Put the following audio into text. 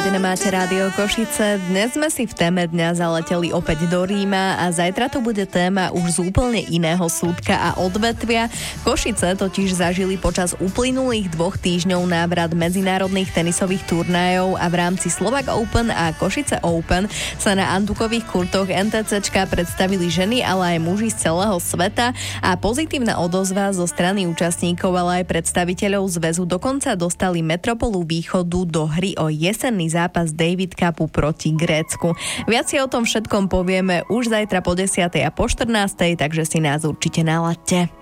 Máte Rádio Košice. Dnes sme si v téme dňa zaleteli opäť do Ríma a zajtra to bude téma už z úplne iného súdka a odvetvia. Košice totiž zažili počas uplynulých 2 týždňov návrat medzinárodných tenisových turnajov a v rámci Slovak Open a Košice Open sa na antukových kurtoch NTCčka predstavili ženy, ale aj muži z celého sveta a pozitívna odozva zo strany účastníkov, ale aj predstaviteľov zväzu dokonca dostali Metropolu Východu do hry o jesenný zápas Davis Cupu proti Grécku. Viac si o tom všetkom povieme už zajtra po 10. a po 14. takže si nás určite nalaďte.